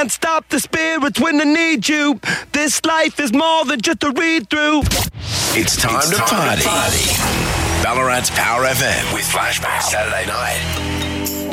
can't stop the spirits when they need you. This life is more than just a read-through. It's time to party. Ballarat's Power FM with Flashback Saturday night.